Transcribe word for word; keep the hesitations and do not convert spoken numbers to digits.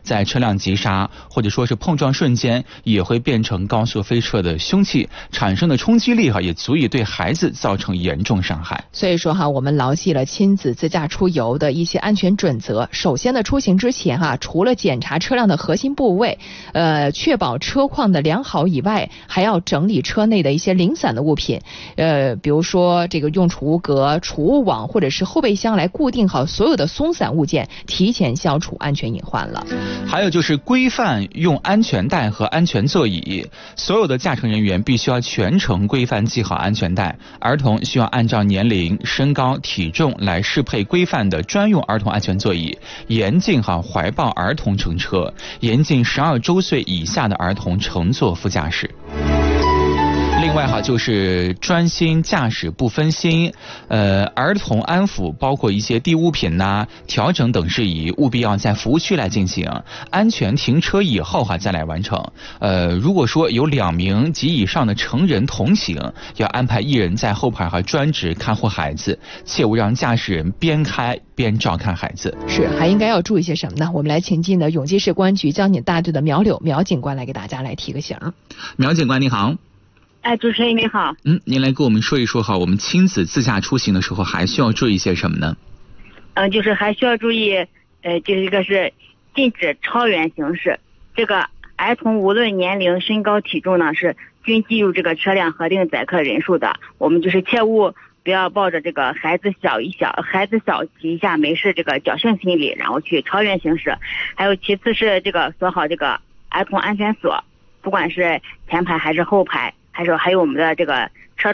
在车辆急刹或者说是碰撞瞬间，也会变成高速飞车的凶器，产生的冲击力哈也足以对孩子造成严重伤害。 所以说哈，我们牢记了亲子自驾出游的一些安全准则。首先呢，出行之前哈，除了检查车辆的核心部位，呃，确保车况的良好以外，还要整理车内的一些零散的物品，呃，比如说这个用储物格、储物网或者是后备箱来固定好所有的松散物件，提前消除安全隐患了。 还有就是规范用安全带和安全座椅，所有的驾乘人员必须要全程规范系好安全带，儿童需要按照年龄、身高、体重来适配规范的专用儿童安全座椅，严禁哈怀抱儿童乘车，严禁十二周岁以下的儿童乘坐副驾驶。另外哈，就是专心驾驶不分心，呃，儿童安抚包括一些递物品呐、啊、调整等事宜，务必要在服务区来进行，安全停车以后哈再来完成。呃，如果说有两名及以上的成人同行，要安排一人在后排哈专职看护孩子，切勿让驾驶人边开边照看孩子。 是，还应该要注意些什么呢？我们来请进的永济市公安局交警大队的苗柳苗警官来给大家来提个醒。 苗警官你好。 哎，主持人你好。 嗯，您来跟我们说一说哈，我们亲子自驾出行的时候还需要注意些什么呢？ 嗯、呃，就是还需要注意，呃，这一个是禁止超员行驶。这个儿童无论年龄、身高、体重呢，是均计入这个车辆核定载客人数的。我们就是切勿不要抱着这个孩子小一小孩子小骑一下没事这个侥幸心理，然后去超员行驶。还有其次是这个锁好这个儿童安全锁，不管是前排还是后排。还是还有我们的这个